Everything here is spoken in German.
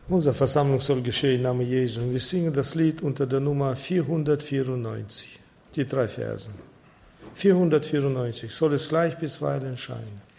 Unsere Versammlung soll geschehen im Namen Jesu. Und wir singen das Lied unter der Nummer 494, die 3 Versen. 494, soll es gleich bisweilen scheinen.